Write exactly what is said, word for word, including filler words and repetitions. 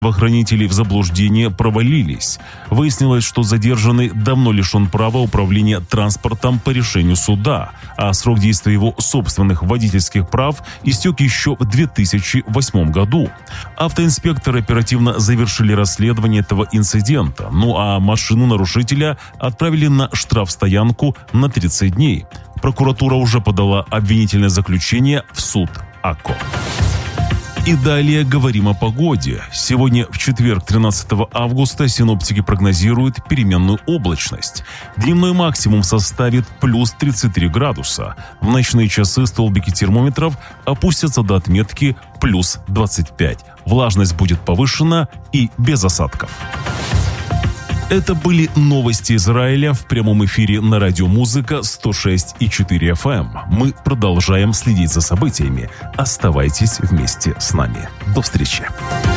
Правоохранители в заблуждение провалились. Выяснилось, что задержанный давно лишен права управления транспортом по решению суда, а срок действия его собственных водительских прав истек еще в две тысячи восьмом году. Автоинспекторы оперативно завершили расследование этого инцидента, ну а машину нарушителя отправили на штрафстоянку на тридцать дней. Прокуратура уже подала обвинительное заключение в суд АККО. И далее говорим о погоде. Сегодня, в четверг, тринадцатого августа, синоптики прогнозируют переменную облачность. Дневной максимум составит плюс тридцать три градуса. В ночные часы столбики термометров опустятся до отметки плюс двадцать пять. Влажность будет повышена и без осадков. Это были новости Израиля в прямом эфире на радио Музыка сто шесть и четыре эф эм. Мы продолжаем следить за событиями. Оставайтесь вместе с нами. До встречи.